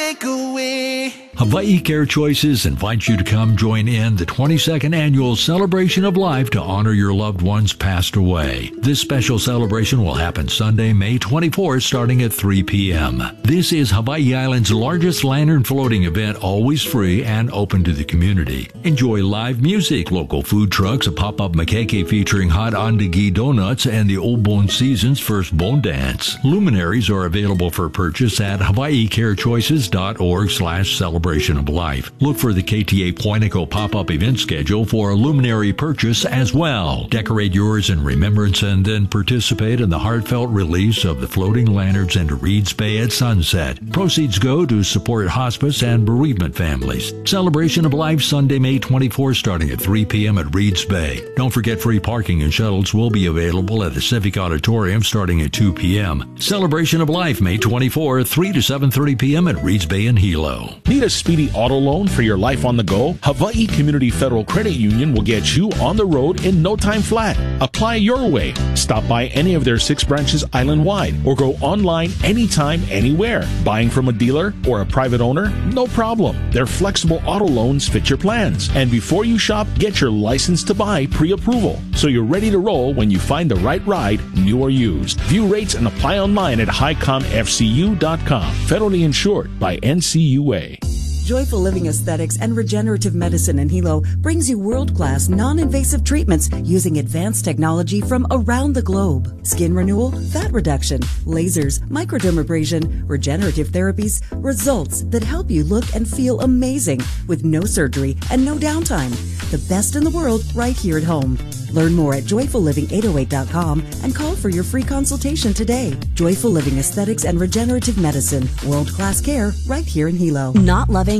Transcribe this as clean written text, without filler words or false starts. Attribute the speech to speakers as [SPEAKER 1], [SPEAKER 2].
[SPEAKER 1] takeaway.
[SPEAKER 2] Hawaii Care Choices invites you to come join in the 22nd annual Celebration of Life to honor your loved ones passed away. This special celebration will happen Sunday, May 24th, starting at 3 p.m. This is Hawaii Island's largest lantern floating event, always free and open to the community. Enjoy live music, local food trucks, a pop-up makeke featuring hot andagi donuts, and the Old Bone Season's first bone dance. Luminaries are available for purchase at hawaiicarechoices.org/celebration of life. Look for the KTA Poinico pop-up event schedule for a luminary purchase as well. Decorate yours in remembrance and then participate in the heartfelt release of the floating lanterns into Reeds Bay at sunset. Proceeds go to support hospice and bereavement families. Celebration of Life Sunday, May 24th, starting at 3 p.m. at Reeds Bay. Don't forget free parking and shuttles will be available at the Civic Auditorium starting at 2 p.m. Celebration of Life, May 24th, 3 to 7:30 p.m. at Reeds Bay and Hilo.
[SPEAKER 3] Need a speedy auto loan for your life on the go? Hawaii Community Federal Credit Union will get you on the road in no time flat. Apply your way. Stop by any of their 6 branches island-wide or go online anytime, anywhere. Buying from a dealer or a private owner? No problem. Their flexible auto loans fit your plans. And before you shop, get your license to buy pre-approval so you're ready to roll when you find the right ride, new or used. View rates and apply online at highcomfcu.com. Federally insured by NCUA.
[SPEAKER 4] Joyful Living Aesthetics and Regenerative Medicine in Hilo brings you world-class, non-invasive treatments using advanced technology from around the globe. Skin renewal, fat reduction, lasers, microdermabrasion, regenerative therapies, results that help you look and feel amazing with no surgery and no downtime. The best in the world right here at home. Learn more at joyfulliving808.com and call for your free consultation today. Joyful Living Aesthetics and Regenerative Medicine, world-class care right here in Hilo.
[SPEAKER 5] Not loving